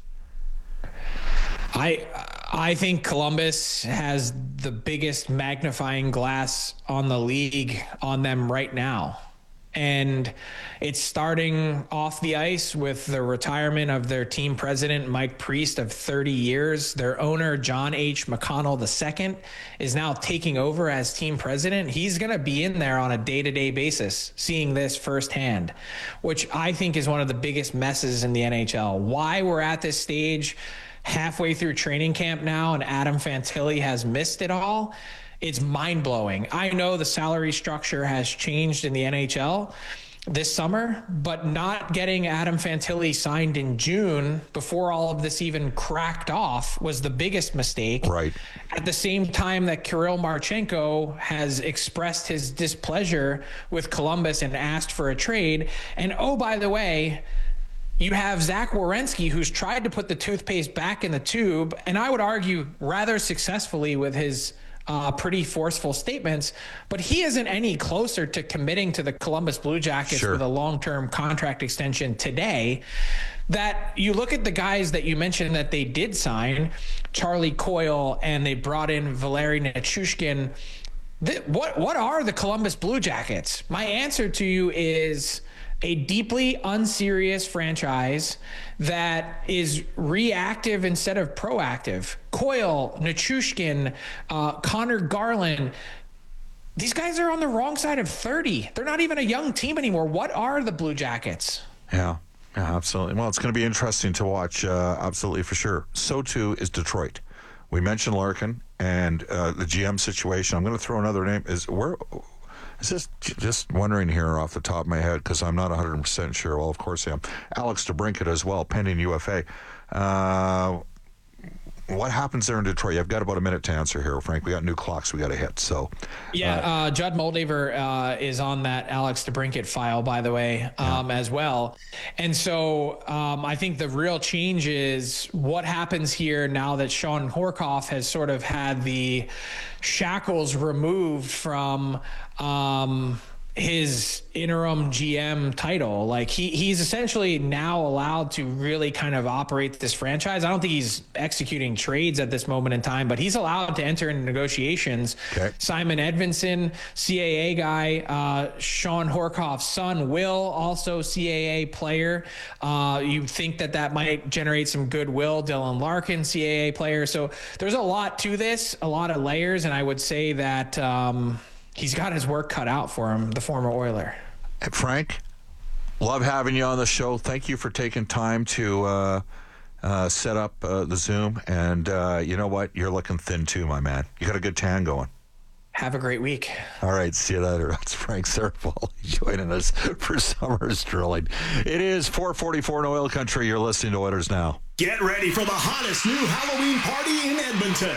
I I think Columbus has the biggest magnifying glass on the league on them right now. And it's starting off the ice with the retirement of their team president, Mike Priest, of thirty years. Their owner, John H. McConnell the Second, is now taking over as team president. He's going to be in there on a day-to-day basis, seeing this firsthand, which I think is one of the biggest messes in the N H L. Why we're at this stage halfway through training camp now and Adam Fantilli has missed it all, it's mind-blowing. I know the salary structure has changed in the N H L this summer, but not getting Adam Fantilli signed in June before all of this even cracked off was the biggest mistake. Right. At the same time that Kirill Marchenko has expressed his displeasure with Columbus and asked for a trade. And oh, by the way, you have Zach Werenski, who's tried to put the toothpaste back in the tube, and I would argue rather successfully with his uh, pretty forceful statements, but he isn't any closer to committing to the Columbus Blue Jackets Sure. with a long-term contract extension today. That you look at the guys that you mentioned that they did sign, Charlie Coyle, and they brought in Valeri Nichushkin. Th- what, what are the Columbus Blue Jackets? My answer to you is a deeply unserious franchise that is reactive instead of proactive. Coyle, Nichushkin, uh, Connor Garland, these guys are on the wrong side of thirty. They're not even a young team anymore. What are the Blue Jackets? Yeah, yeah, absolutely. Well, it's going to be interesting to watch, uh, absolutely for sure. So too is Detroit. We mentioned Larkin and uh, the G M situation. I'm going to throw another name. Is where? Is this just wondering here off the top of my head because I'm not one hundred percent sure. Well, of course I am. Alex DeBrincat as well, pending U F A. Uh, what happens there in Detroit? I've got about a minute to answer here, Frank. We got new clocks we got to hit. So, yeah, uh, uh, Judd Moldaver uh, is on that Alex DeBrincat file, by the way, um, yeah. as well. And so um, I think the real change is what happens here now that Sean Horkoff has sort of had the shackles removed from um, his interim G M title. Like he he's essentially now allowed to really kind of operate this franchise. I don't think he's executing trades at this moment in time, but he's allowed to enter into negotiations. Okay. Simon Edvinsson, C A A guy, uh, Sean Horkoff's son, Will, also C A A player. Uh, you think that that might generate some goodwill. Dylan Larkin, C A A player. So there's a lot to this, a lot of layers, and I would say that um, he's got his work cut out for him, the former Oiler. Frank, love having you on the show. Thank you for taking time to uh, uh, set up uh, the Zoom. And uh, you know what? You're looking thin too, my man. You got a good tan going. Have a great week. All right, see you later. That's Frank Saravalli joining us for Summers Drilling. It is four forty-four in Oil Country. You're listening to Oilers Now. Get ready for the hottest new Halloween party in Edmonton.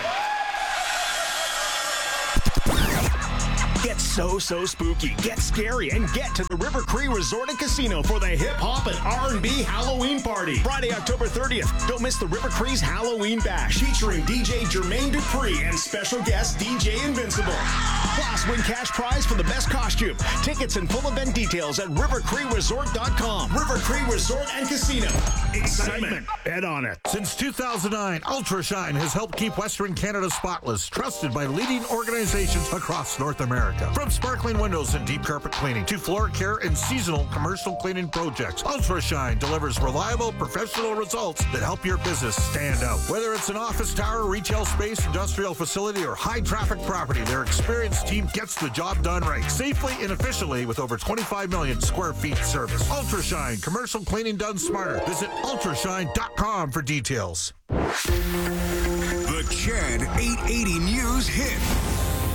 Get so, so spooky, get scary, and get to the River Cree Resort and Casino for the hip-hop and R and B Halloween party. Friday, October thirtieth. Don't miss the River Cree's Halloween Bash, featuring D J Jermaine Dupree and special guest D J Invincible. Plus, win cash prize for the best costume. Tickets and full event details at river cree resort dot com. River Cree Resort and Casino. Excitement. Bet on it. Since two thousand nine, Ultra Shine has helped keep Western Canada spotless, trusted by leading organizations across North America. From sparkling windows and deep carpet cleaning to floor care and seasonal commercial cleaning projects, Ultra Shine delivers reliable, professional results that help your business stand out. Whether it's an office tower, retail space, industrial facility, or high-traffic property, their experienced team gets the job done right, safely and efficiently with over twenty-five million square feet service. Ultra Shine, commercial cleaning done smarter. Visit ultra shine dot com for details. The Ched eight eighty News hit.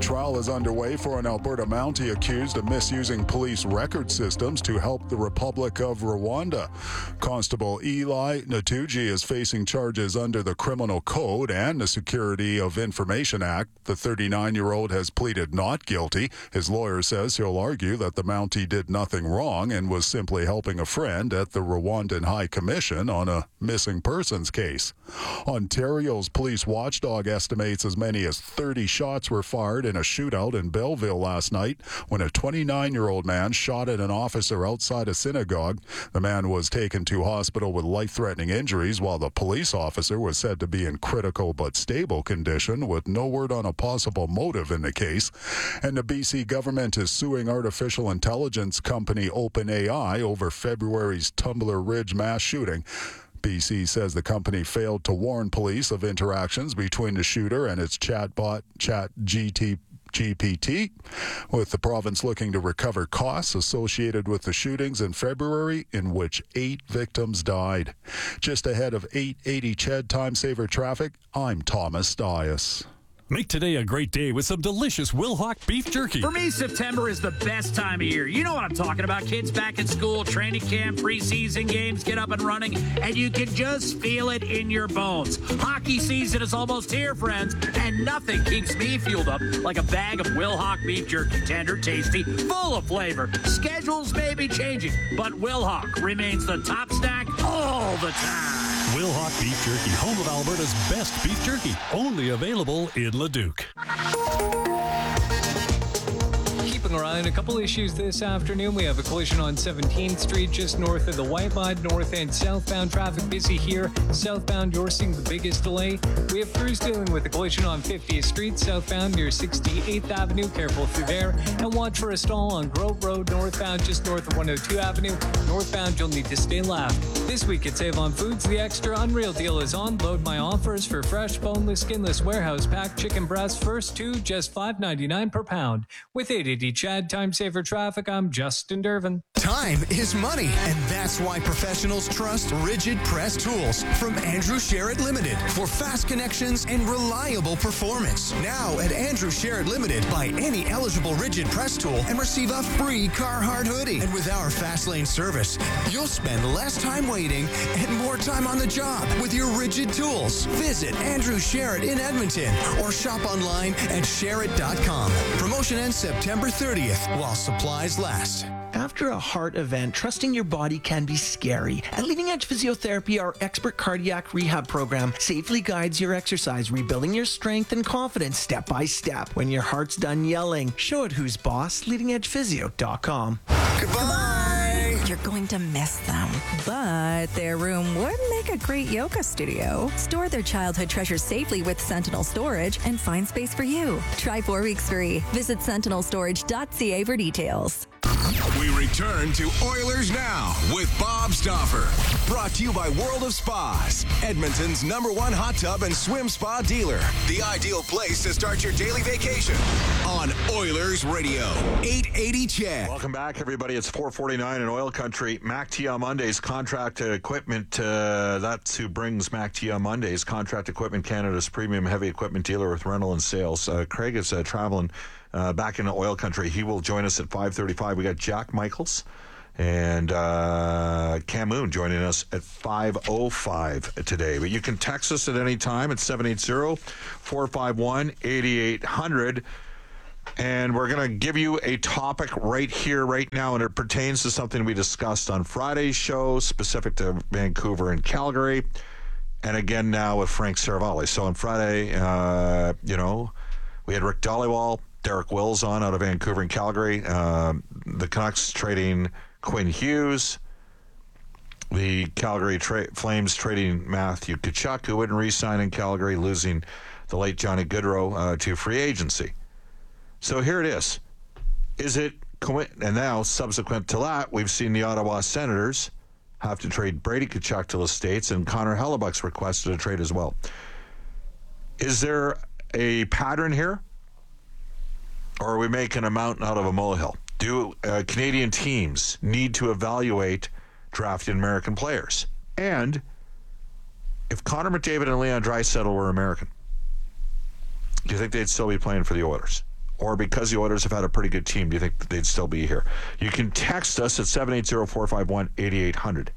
trial is underway for an Alberta Mountie accused of misusing police record systems to help the Republic of Rwanda. Constable Eli Natuji is facing charges under the Criminal Code and the Security of Information Act. The thirty-nine-year-old has pleaded not guilty. His lawyer says he'll argue that the Mountie did nothing wrong and was simply helping a friend at the Rwandan High Commission on a missing persons case. Ontario's police watchdog estimates as many as thirty shots were fired in a shootout in Belleville last night when a twenty-nine-year-old man shot at an officer outside a synagogue. The man was taken to hospital with life-threatening injuries, while the police officer was said to be in critical but stable condition, with no word on a possible motive in the case. And the B C government is suing artificial intelligence company OpenAI over February's Tumbler Ridge mass shooting. B C says the company failed to warn police of interactions between the shooter and its chatbot ChatGPT, with the province looking to recover costs associated with the shootings in February, in which eight victims died. Just ahead of eight eighty C H E D Time Saver Traffic, I'm Thomas Dias. Make today a great day with some delicious Wilhauk beef jerky. For me, September is the best time of year. You know what I'm talking about. Kids back in school, training camp, preseason games get up and running, and you can just feel it in your bones. Hockey season is almost here, friends, and nothing keeps me fueled up like a bag of Wilhauk beef jerky. Tender, tasty, full of flavor. Schedules may be changing, but Wilhauk remains the top snack all the time. Wilhauk beef jerky, home of Alberta's best beef jerky. Only available in Leduc. Keeping our eye on a couple issues this afternoon. We have a collision on seventeenth Street just north of the White Mud. North and southbound traffic busy here. Southbound, you're seeing the biggest delay. We have crews dealing with a collision on fiftieth Street southbound near sixty-eighth Avenue. Careful through there. And watch for a stall on Grove Road northbound just north of one oh two Avenue. Northbound, you'll need to stay left. This week at Save On Foods, the extra unreal deal is on. Load my offers for fresh, boneless, skinless, warehouse packed chicken breasts. First two, just five ninety-nine per pound. With eight eighty C H E D Time Saver Traffic, I'm Justin Dervin. Time is money, and that's why professionals trust Rigid Press Tools from Andrew Sherritt Limited for fast connections and reliable performance. Now at Andrew Sherritt Limited, buy any eligible Rigid Press tool and receive a free Carhartt hoodie. And with our fast lane service, you'll spend less time waiting and more time on the job with your Rigid tools. Visit Andrew Sherritt in Edmonton or shop online at sherritt dot com. Promotion ends September thirtieth while supplies last. After a heart event, trusting your body can be scary. At Leading Edge Physiotherapy, our expert cardiac rehab program safely guides your exercise, rebuilding your strength and confidence step by step. When your heart's done yelling, show it who's boss. leading edge physio dot com. Goodbye! You're going to miss them, but their room would make a great yoga studio. Store their childhood treasures safely with Sentinel Storage and find space for you. Try four weeks free. Visit sentinel storage dot c a for details. We return to Oilers Now with Bob Stauffer. Brought to you by World of Spas, Edmonton's number one hot tub and swim spa dealer. The ideal place to start your daily vacation on Oilers Radio, eight eighty C H E D. Welcome back, everybody. It's four forty-nine in Oil Country. Mac T on Mondays, contract equipment. Uh, that's who brings Mac T on Mondays. Contract Equipment Canada's premium heavy equipment dealer with rental and sales. Uh, Craig is uh, traveling Uh, back in Oil Country. He will join us at five thirty-five. We got Jack Michaels and uh, Cam Moon joining us at five oh five today. But you can text us at any time at seven eight zero, four five one, eight eight hundred. And we're going to give you a topic right here, right now, and it pertains to something we discussed on Friday's show, specific to Vancouver and Calgary, and again now with Frank Seravalli. So on Friday, uh, you know, we had Rick Dhaliwal, Derek Wills on out of Vancouver and Calgary. Uh, the Canucks trading Quinn Hughes. The Calgary tra- Flames trading Matthew Tkachuk, who wouldn't re-sign in Calgary, losing the late Johnny Gaudreau uh, to free agency. So here it is. Is it, co- and now subsequent to that, we've seen the Ottawa Senators have to trade Brady Tkachuk to the States, and Connor Hellebuck's requested a trade as well. Is there a pattern here? Or are we making a mountain out of a molehill? Do uh, Canadian teams need to evaluate drafting American players? And if Connor McDavid and Leon Draisaitl were American, do you think they'd still be playing for the Oilers? or because the Oilers have had a pretty good team, do you think that they'd still be here? You can text us at seven eight zero, four five one, eight eight hundred.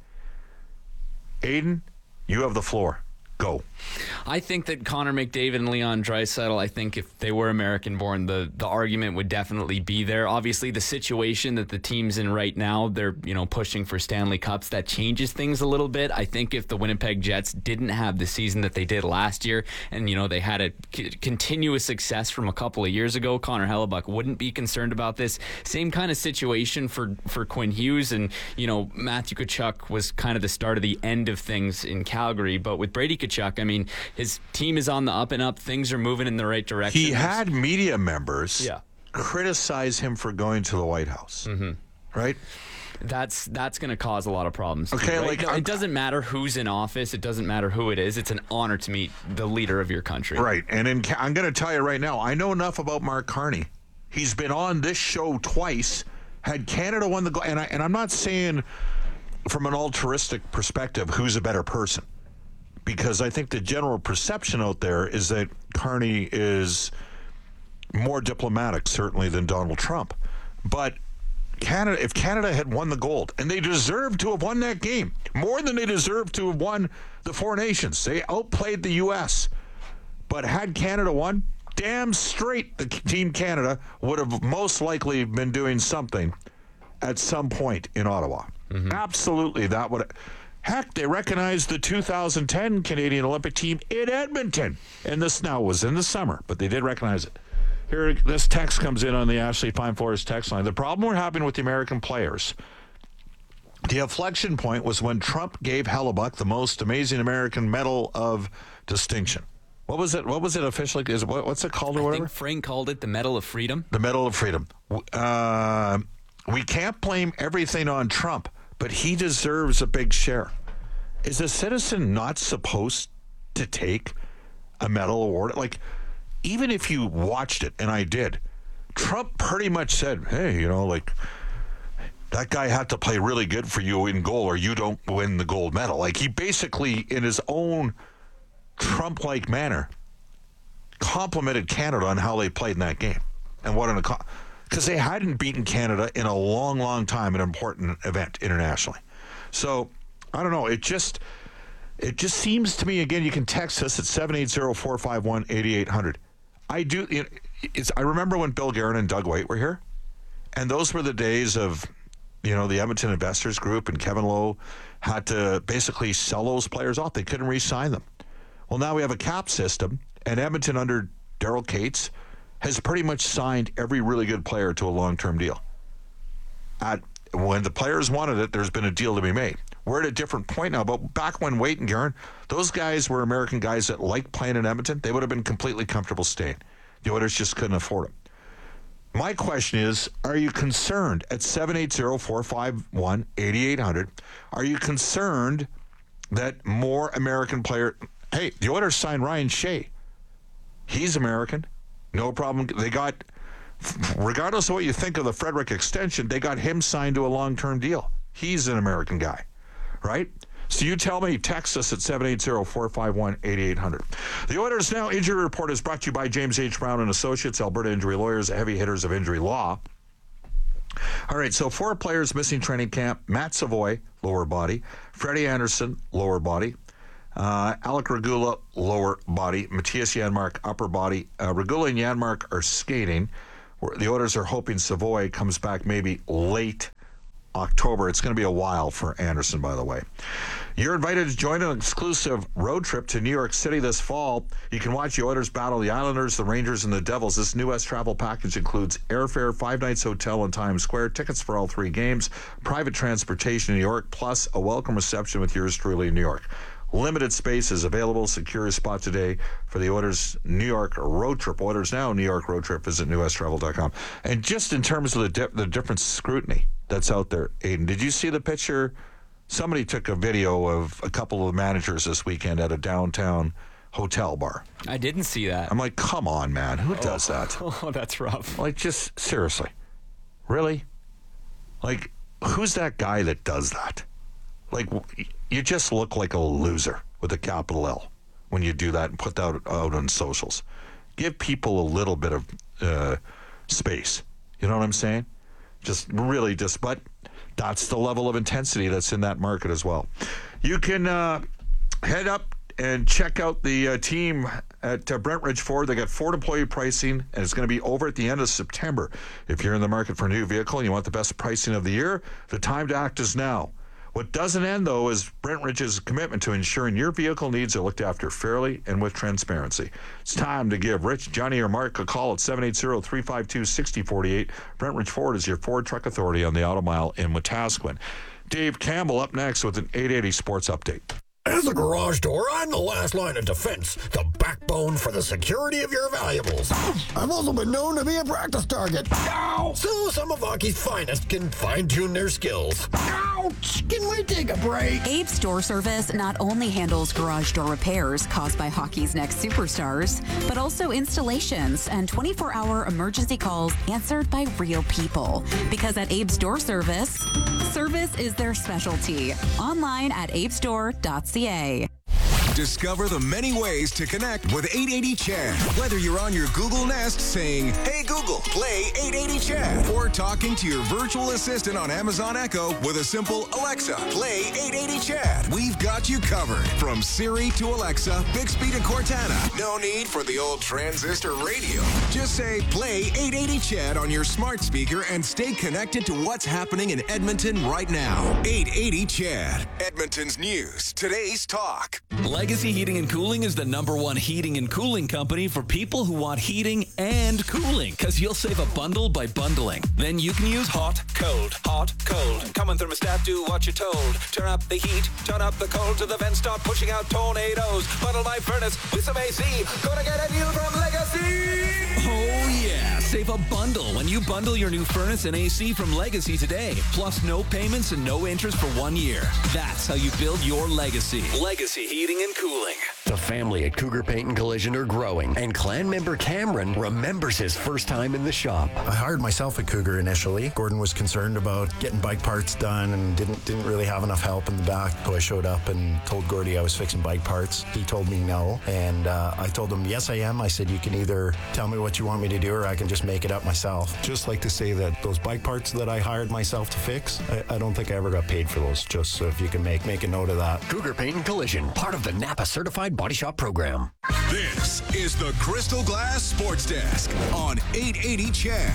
Aiden, you have the floor. Go. I think that Connor McDavid and Leon Draisaitl, I think if they were American-born, the, the argument would definitely be there. Obviously, the situation that the team's in right now, they're you know pushing for Stanley Cups. That changes things a little bit. I think if the Winnipeg Jets didn't have the season that they did last year, and you know they had a c- continuous success from a couple of years ago, Connor Hellebuyck wouldn't be concerned about this. Same kind of situation for, for Quinn Hughes, and you know Matthew Tkachuk was kind of the start of the end of things in Calgary. But with Brady Tkachuk, I mean, his team is on the up and up. Things are moving in the right direction. He had media members yeah. criticize him for going to the White House, mm-hmm. right? That's that's going to cause a lot of problems. Okay, right? like no, it doesn't matter who's in office. It doesn't matter who it is. It's an honor to meet the leader of your country. Right, and in, I'm going to tell you right now, I know enough about Mark Carney. He's been on this show twice. Had Canada won the gold, and, I, and I'm not saying from an altruistic perspective who's a better person, because I think the general perception out there is that Carney is more diplomatic, certainly, than Donald Trump. But Canada, if Canada had won the gold, and they deserved to have won that game, more than they deserved to have won the Four Nations. They outplayed the U S. But had Canada won, damn straight the Team Canada would have most likely been doing something at some point in Ottawa. Mm-hmm. Absolutely, that would... Heck, they recognized the two thousand ten Canadian Olympic team in Edmonton. And this now was in the summer, but they did recognize it. Here, this text comes in on the Ashley Fine Floors text line. The problem we're having with the American players, the inflection point was when Trump gave Hellebuyck the most amazing American Medal of Distinction. What was it? What was it officially? Is what, what's it called or whatever? I think Frank called it the Medal of Freedom. The Medal of Freedom. Uh, we can't blame everything on Trump, but he deserves a big share. Is a citizen not supposed to take a medal award? Like, even if you watched it, and I did, Trump pretty much said, hey, you know, like, that guy had to play really good for you in goal or you don't win the gold medal. Like, he basically, in his own Trump-like manner, complimented Canada on how they played in that game. And what an... Because they hadn't beaten Canada in a long, long time, an important event internationally. So... I don't know. It just it just seems to me, again, you can text us at seven eight zero, four five one, eight eight hundred. I do. It, it's, I remember when Bill Guerin and Doug White were here, and those were the days of, you know, the Edmonton Investors Group, and Kevin Lowe had to basically sell those players off. They couldn't re-sign them. Well, now we have a cap system, and Edmonton under Daryl Cates has pretty much signed every really good player to a long-term deal. At, when the players wanted it, there's been a deal to be made. We're at a different point now, but back when Waite and Guerin, those guys were American guys that liked playing in Edmonton. They would have been completely comfortable staying. The Oilers just couldn't afford them. My question is, are you concerned at seven eight zero, four five one, eight eight hundred? Are you concerned that more American player... Hey, the Oilers signed Ryan Shea. He's American. No problem. They got... Regardless of what you think of the Frederick extension, they got him signed to a long-term deal. He's an American guy. Right? So you tell me, text us at seven eight zero, four five one, eight eight hundred. The Oilers Now Injury Report is brought to you by James H. Brown and Associates, Alberta Injury Lawyers, heavy hitters of injury law. All right, so four players missing training camp. Matt Savoy, lower body. Freddie Anderson, lower body. Uh, Alec Regula, lower body. Matthias Janmark, upper body. Uh, Regula and Janmark are skating. The Oilers are hoping Savoy comes back maybe late October. It's going to be a while for Anderson, by the way. You're invited to join an exclusive road trip to New York City this fall. You can watch the Oilers battle the Islanders, the Rangers, and the Devils. This New West travel package includes airfare, five nights hotel in Times Square, tickets for all three games, private transportation in New York, plus a welcome reception with yours truly in New York. Limited space is available. Secure a spot today for the Oilers New York road trip. Oilers Now New York road trip. Visit new west travel dot com. And just in terms of the di- the different scrutiny that's out there, Aiden, did you see the picture? Somebody took a video of a couple of managers this weekend at a downtown hotel bar. I didn't see that. I'm like, come on, man. Who oh. does that? Oh, that's rough. Like, just seriously. Really? Like, who's that guy that does that? Like, you just look like a loser with a capital L when you do that and put that out on socials. Give people a little bit of uh, space. You know what I'm saying? Just really just, but that's the level of intensity that's in that market as well. You can uh, head up and check out the uh, team at uh, Brentridge Ford. They got Ford employee pricing, and it's going to be over at the end of September. If you're in the market for a new vehicle and you want the best pricing of the year, the time to act is now. What doesn't end, though, is Brentridge's commitment to ensuring your vehicle needs are looked after fairly and with transparency. It's time to give Rich, Johnny, or Mark a call at seven eight zero, three five two, six zero four eight. Brentridge Ford is your Ford truck authority on the Auto Mile in Wetaskiwin. Dave Campbell up next with an eight eighty Sports Update. As a garage door, I'm the last line of defense, the backbone for the security of your valuables. I've also been known to be a practice target. Ow! So some of hockey's finest can fine-tune their skills. Ouch! Can we take a break? Abe's Door Service not only handles garage door repairs caused by hockey's next superstars, but also installations and twenty-four hour emergency calls answered by real people. Because at Abe's Door Service, service is their specialty. Online at abes door dot c a. Discover the many ways to connect with eight eighty Chad. Whether you're on your Google Nest saying, "Hey Google, play eight eighty Chad," or talking to your virtual assistant on Amazon Echo with a simple "Alexa, play eight eighty Chad," we've got you covered. From Siri to Alexa, Bixby to Cortana. No need for the old transistor radio. Just say, "Play eight eighty Chad" on your smart speaker and stay connected to what's happening in Edmonton right now. eight eighty Chad, Edmonton's news, today's talk. Legacy Heating and Cooling is the number one heating and cooling company for people who want heating and cooling, because you'll save a bundle by bundling. Then you can use hot, cold, hot, cold. Come on, thermostat, do what you're told. Turn up the heat, turn up the cold, to the vents start pushing out tornadoes. Bundle my furnace with some A C. Gonna get a deal from Legacy. Oh yeah, save a bundle when you bundle your new furnace and A C from Legacy today. Plus no payments and no interest for one year. That's how you build your legacy. Legacy Heating and Cooling. The family at Cougar Paint and Collision are growing, and clan member Cameron remembers his first time in the shop. I hired myself at Cougar initially. Gordon was concerned about getting bike parts done and didn't didn't really have enough help in the back. So I showed up and told Gordy I was fixing bike parts. He told me no, and uh, I told him, yes, I am. I said, you can either tell me what you want me to do or I can just make it up myself. Just like to say that those bike parts that I hired myself to fix, I, I don't think I ever got paid for those, just so if you can make, make a note of that. Cougar Paint and Collision, part of the Napa Certified Body Shop program. This is the Crystal Glass Sports Desk on eight eighty Chad.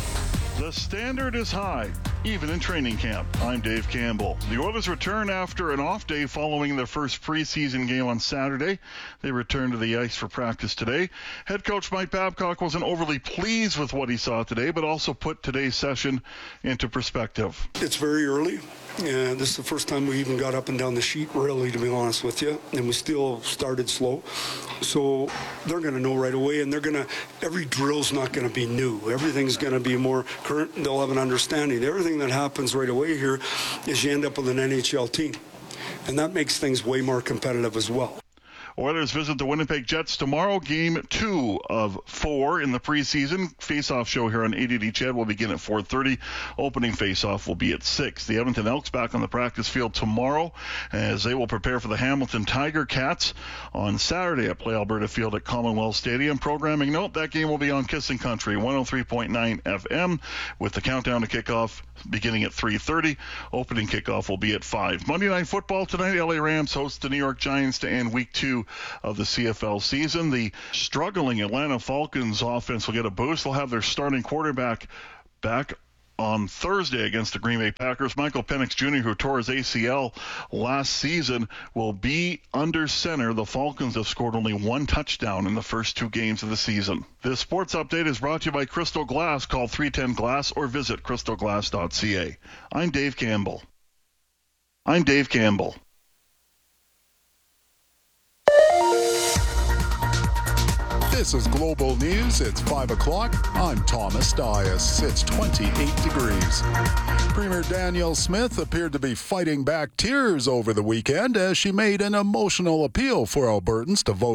The standard is high, even in training camp. I'm Dave Campbell. The Oilers return after an off day following their first preseason game on Saturday. They return to the ice for practice today. Head coach Mike Babcock wasn't overly pleased with what he saw today, but also put today's session into perspective. It's very early. Yeah, this is the first time we even got up and down the sheet, really, to be honest with you. And we still started slow. So they're going to know right away, and they're going to, every drill's not going to be new. Everything's going to be more current, and they'll have an understanding. Everything that happens right away here is you end up with an N H L team. And that makes things way more competitive as well. Oilers visit the Winnipeg Jets tomorrow, game two of four in the preseason. Face-off show here on eight eighty Ched will begin at four thirty. Opening face-off will be at six. The Edmonton Elks back on the practice field tomorrow as they will prepare for the Hamilton Tiger Cats on Saturday at Play Alberta Field at Commonwealth Stadium. Programming note, that game will be on Kissing Country, one oh three point nine F M, with the countdown to kickoff beginning at three thirty. Opening kickoff will be at five. Monday Night Football tonight, L A Rams host the New York Giants to end week two of the C F L season. The struggling Atlanta Falcons offense will get a boost. They'll have their starting quarterback back on Thursday against the Green Bay Packers. Michael Penix Junior, who tore his A C L last season, will be under center. The Falcons have scored only one touchdown in the first two games of the season. This sports update is brought to you by Crystal Glass. Call three ten glass or visit crystal glass dot c a. I'm Dave Campbell. I'm Dave Campbell. This is Global News. It's five o'clock. I'm Thomas Dias. It's twenty-eight degrees. Premier Danielle Smith appeared to be fighting back tears over the weekend as she made an emotional appeal for Albertans to vote